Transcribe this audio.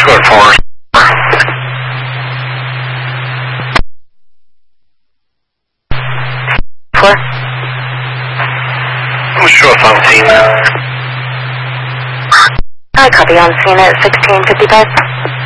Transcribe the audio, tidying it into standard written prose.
Code 4. Show us on scene. I copy on scene at 1655.